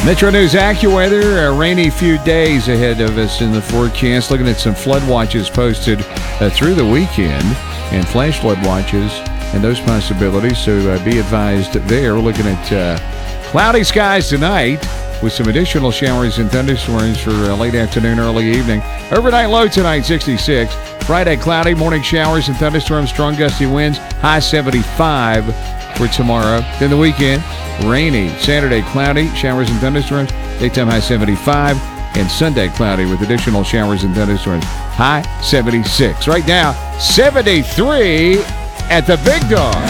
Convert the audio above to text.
Metro News AccuWeather, a rainy few days ahead of us in the forecast. Looking at some flood watches posted through the weekend and flash flood watches and those possibilities. So be advised there. We're looking at cloudy skies tonight with some additional showers and thunderstorms for late afternoon, early evening. Overnight low tonight, 66. Friday, cloudy, morning showers and thunderstorms, strong gusty winds, high 75 for tomorrow. Then the weekend, rainy. Saturday, cloudy, showers and thunderstorms, daytime high 75. And Sunday, cloudy with additional showers and thunderstorms, high 76. Right now, 73 at the Big Dog.